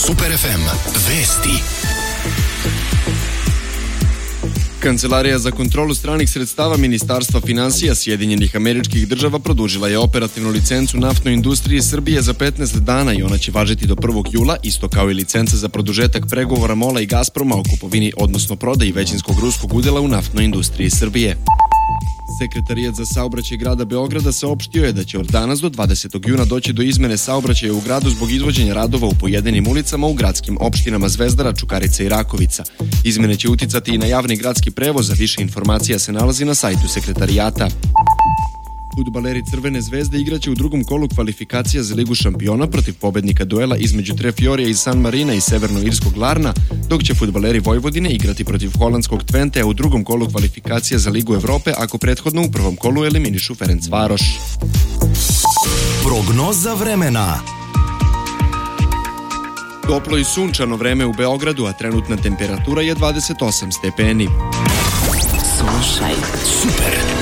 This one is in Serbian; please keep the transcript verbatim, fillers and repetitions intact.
Super ef em vesti. Kancelarija za kontrolu stranih sredstava Ministarstva finansija Sjedinjenih Američkih Država produžila je operativnu licencu naftnoj industriji Srbije za petnaest dana i ona će važiti do prvog jula, isto kao i licenca za produžetak pregovora MOL-a i Gazproma o kupovini, odnosno prodaji većinskog ruskog udjela u naftnoj industriji Srbije. Sekretarijat za saobraćaj grada Beograda saopštio je da će od danas do dvadesetog juna doći do izmene saobraćaja u gradu zbog izvođenja radova u pojedinim ulicama u gradskim opštinama Zvezdara, Čukarica i Rakovica. Izmene će uticati i na javni gradski prevoz, a više informacija se nalazi na sajtu sekretarijata. Fudbaleri Crvene zvezde igraće u drugom kolu kvalifikacija za Ligu šampiona protiv pobednika duela između Tre Fiorija iz San Marina i severnoirskog Larna, dok će fudbaleri Vojvodine igrati protiv holandskog Twentea u drugom kolu kvalifikacija za Ligu Evrope ako prethodno u prvom kolu eliminišu Ferencvaroš. Prognoza vremena. Toplo i sunčano vreme u Beogradu, a trenutna temperatura je dvadeset osam stepeni. Slušaj Super